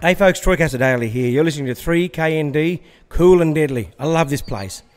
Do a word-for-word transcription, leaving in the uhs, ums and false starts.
Hey folks, Troy Casadale here. You're listening to three K N D, Cool and Deadly. I love this place.